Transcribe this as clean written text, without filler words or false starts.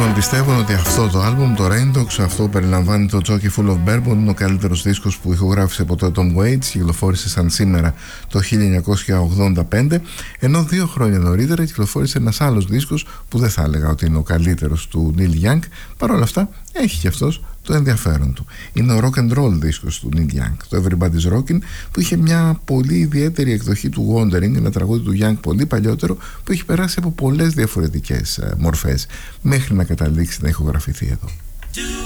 λοιπόν πιστεύουν ότι αυτό το άλμπουμ, το Raindogs, αυτό που περιλαμβάνει το Jockey Full of Bourbon, είναι ο καλύτερος δίσκος που ηχογράφησε ποτέ ο Tom Waits. Κυκλοφόρησε σαν σήμερα το 1985, ενώ 2 χρόνια νωρίτερα κυκλοφόρησε ένας άλλος δίσκος που δεν θα έλεγα ότι είναι ο καλύτερος του Neil Young. Παρ' όλα αυτά έχει και αυτός το ενδιαφέρον του. Είναι ο rock and roll δίσκος του Neil Young, το Everybody's Rockin', που είχε μια πολύ ιδιαίτερη εκδοχή του Wandering, ένα τραγούδι του Young πολύ παλιότερο που έχει περάσει από πολλές διαφορετικές μορφές μέχρι να καταλήξει να ηχογραφηθεί εδώ.